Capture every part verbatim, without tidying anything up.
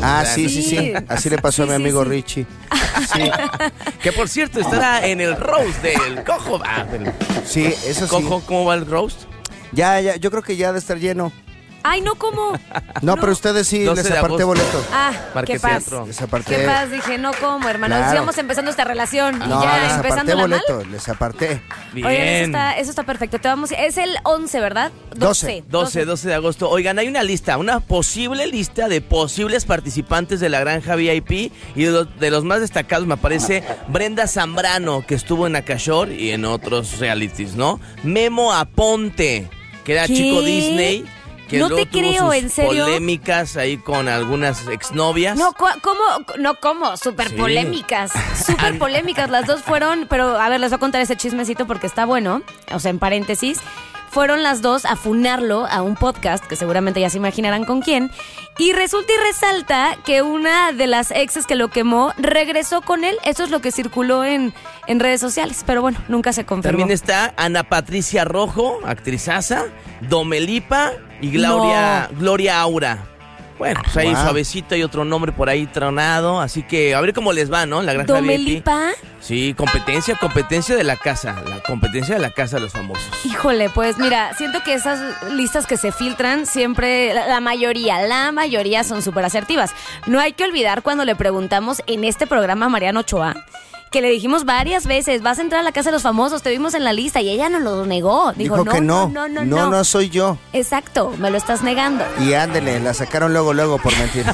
Ah, sí, sí, sí. Así le pasó sí, a mi amigo sí, sí. Richie. Sí. Que por cierto estará en el roast del Cojo. Ah, del... Sí, eso sí. Cojo, ¿cómo va el roast? Ya, ya, yo creo que ya ha de estar lleno. Ay, no, ¿cómo? No, no. Pero ustedes sí les aparté boleto. Ah, Parque qué paz. Les aparté. Qué paz, dije, no, ¿cómo, hermano? Claro. Íbamos empezando esta relación no, y ya les empezando aparté la boleto, mal. les aparté. Bien. Oigan, eso está, eso está perfecto. Te vamos, es el once, ¿verdad? doce. doce, doce de agosto. Oigan, hay una lista, una posible lista de posibles participantes de la Granja V I P y de los, de los más destacados me aparece Brenda Zambrano, que estuvo en Acashore y en otros realities, ¿no? Memo Aponte, que era ¿Qué? chico Disney. Que no te tuvo creo, sus ¿en serio? Polémicas ahí con algunas exnovias. No, ¿cómo? No, ¿cómo? Súper Sí. polémicas. Súper polémicas. Las dos fueron, pero a ver, les voy a contar ese chismecito porque está bueno. O sea, en paréntesis. Fueron las dos a funarlo a un podcast, que seguramente ya se imaginarán con quién. Y resulta y resalta que una de las exes que lo quemó regresó con él. Eso es lo que circuló en, en redes sociales. Pero bueno, nunca se confirmó. También está Ana Patricia Rojo, actrizaza, Domelipa y Gloria, no. Gloria Aura. Bueno, pues ahí wow. Suavecito y otro nombre por ahí tronado. Así que a ver cómo les va, ¿no? La Granja ¿Domelipa? V I P. Sí, competencia, competencia de la casa. La competencia de la casa de los famosos. Híjole, pues mira, siento que esas listas que se filtran siempre, la, la mayoría, la mayoría son súper asertivas. No hay que olvidar cuando le preguntamos en este programa a Mariana Ochoa, que le dijimos varias veces, vas a entrar a la casa de los famosos, te vimos en la lista, y ella nos lo negó. Dijo, Dijo no, que no. No, no, no, no, no. no soy yo. Exacto, me lo estás negando. Y ándele, la sacaron luego, luego por mentiras.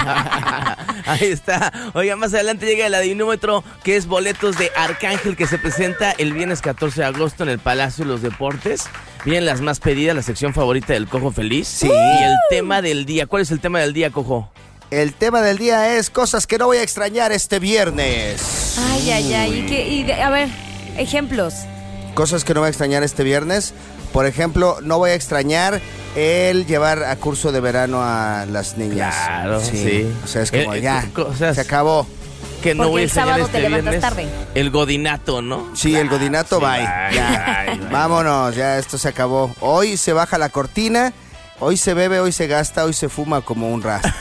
Ahí está. Oiga, más adelante llega el adivinómetro, que es boletos de Arcángel, que se presenta el viernes catorce de agosto en el Palacio de los Deportes. Vienen las más pedidas, la sección favorita del Cojo Feliz. Sí. Y el tema del día. ¿Cuál es el tema del día, Cojo? El tema del día es cosas que no voy a extrañar este viernes. Ay, ay, ay. ¿Y qué? Y de, a ver, ejemplos. Cosas que no voy a extrañar este viernes. Por ejemplo, no voy a extrañar el llevar a curso de verano a las niñas. Claro, sí. sí. O sea, es como eh, ya, cosas se acabó. Que no Porque voy a el extrañar sábado este te levantas viernes. tarde. El godinato, ¿no? Sí, el godinato, sí, bye. bye, Ya. bye, bye. Vámonos, ya esto se acabó. Hoy se baja la cortina. Hoy se bebe, hoy se gasta, hoy se fuma como un rastro.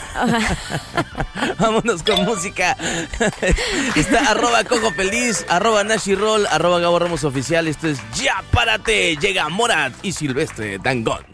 Vámonos con música. Está arroba Cojo Feliz, arroba Nashi Roll, arroba Gabo Ramos Oficial. Esto es Ya Párate. Llega Morat y Silvestre Dangond.